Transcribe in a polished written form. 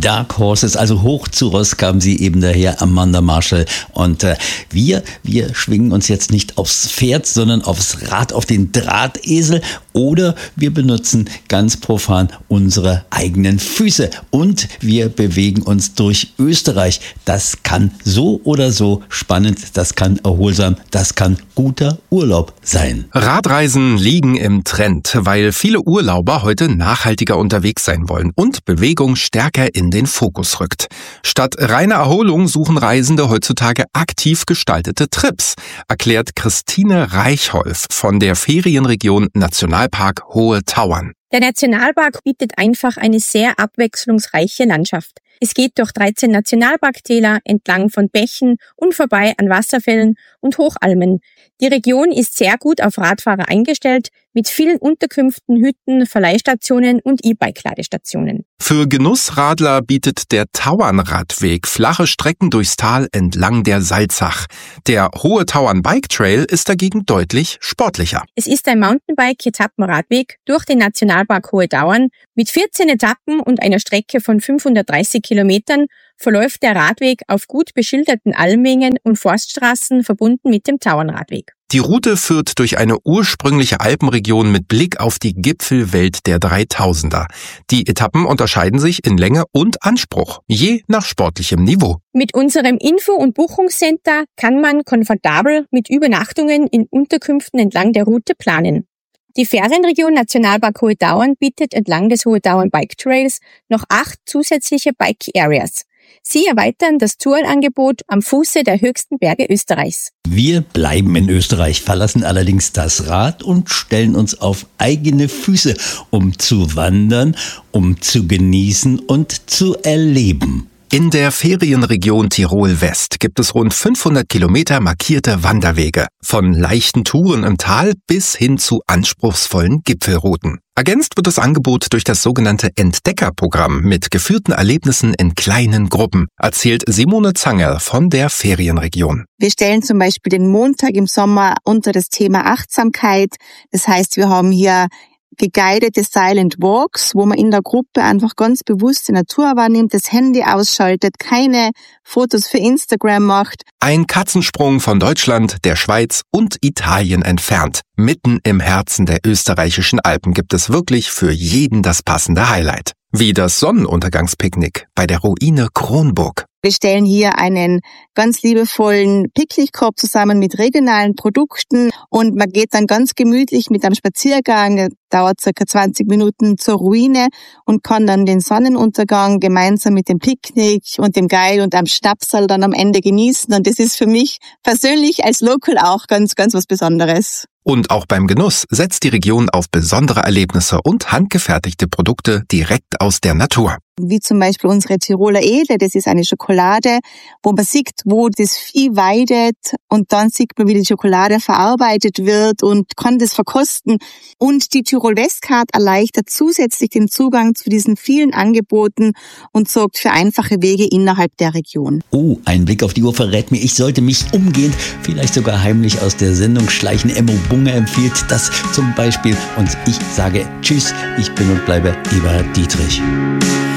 Dark Horses, also hoch zu Ross kamen sie eben daher, Amanda Marshall. Und wir schwingen uns jetzt nicht aufs Pferd, sondern aufs Rad, auf den Drahtesel, oder wir benutzen ganz profan unsere eigenen Füße und wir bewegen uns durch Österreich. Das kann so oder so spannend, das kann erholsam, das kann guter Urlaub sein. Radreisen liegen im Trend, weil viele Urlauber heute nachhaltiger unterwegs sein wollen und Bewegung stärker in den Fokus rückt. Statt reiner Erholung suchen Reisende heutzutage aktiv gestaltete Trips, erklärt Christine Reichholf von der Ferienregion Nationalpark Hohe Tauern. Der Nationalpark bietet einfach eine sehr abwechslungsreiche Landschaft. Es geht durch 13 Nationalparktäler entlang von Bächen und vorbei an Wasserfällen und Hochalmen. Die Region ist sehr gut auf Radfahrer eingestellt, mit vielen Unterkünften, Hütten, Verleihstationen und E-Bike-Ladestationen. Für Genussradler bietet der Tauernradweg flache Strecken durchs Tal entlang der Salzach. Der Hohe Tauern Bike Trail ist dagegen deutlich sportlicher. Es ist ein Mountainbike-Etappenradweg durch den Nationalpark Hohe Tauern. Mit 14 Etappen und einer Strecke von 530 Kilometern verläuft der Radweg auf gut beschilderten Almengen und Forststraßen verbunden mit dem Tauernradweg. Die Route führt durch eine ursprüngliche Alpenregion mit Blick auf die Gipfelwelt der 3000er. Die Etappen unterscheiden sich in Länge und Anspruch, je nach sportlichem Niveau. Mit unserem Info- und Buchungscenter kann man komfortabel mit Übernachtungen in Unterkünften entlang der Route planen. Die Ferienregion Nationalpark Hohe Tauern bietet entlang des Hohe Tauern Bike Trails noch 8 zusätzliche Bike Areas. Sie erweitern das Tourenangebot am Fuße der höchsten Berge Österreichs. Wir bleiben in Österreich, verlassen allerdings das Rad und stellen uns auf eigene Füße, um zu wandern, um zu genießen und zu erleben. In der Ferienregion Tirol West gibt es rund 500 Kilometer markierte Wanderwege, von leichten Touren im Tal bis hin zu anspruchsvollen Gipfelrouten. Ergänzt wird das Angebot durch das sogenannte Entdeckerprogramm mit geführten Erlebnissen in kleinen Gruppen, erzählt Simone Zangerl von der Ferienregion. Wir stellen zum Beispiel den Montag im Sommer unter das Thema Achtsamkeit. Das heißt, wir haben hier geguidete Silent Walks, wo man in der Gruppe einfach ganz bewusst die Natur wahrnimmt, das Handy ausschaltet, keine Fotos für Instagram macht. Ein Katzensprung von Deutschland, der Schweiz und Italien entfernt. Mitten im Herzen der österreichischen Alpen gibt es wirklich für jeden das passende Highlight. Wie das Sonnenuntergangspicknick bei der Ruine Kronburg. Wir stellen hier einen ganz liebevollen Picknickkorb zusammen mit regionalen Produkten und man geht dann ganz gemütlich mit einem Spaziergang, der dauert circa 20 Minuten, zur Ruine und kann dann den Sonnenuntergang gemeinsam mit dem Picknick und dem Guide und am Schnapsal dann am Ende genießen. Und das ist für mich persönlich als Local auch ganz, ganz was Besonderes. Und auch beim Genuss setzt die Region auf besondere Erlebnisse und handgefertigte Produkte direkt aus der Natur. Wie zum Beispiel unsere Tiroler Edle, das ist eine Schokolade, wo man sieht, wo das Vieh weidet und dann sieht man, wie die Schokolade verarbeitet wird und kann das verkosten. Und die Tirol Westcard erleichtert zusätzlich den Zugang zu diesen vielen Angeboten und sorgt für einfache Wege innerhalb der Region. Oh, ein Blick auf die Uhr verrät mir, ich sollte mich umgehend, vielleicht sogar heimlich aus der Sendung schleichen. Emmo Bunge empfiehlt das zum Beispiel und ich sage Tschüss, ich bin und bleibe Eberhard Dietrich.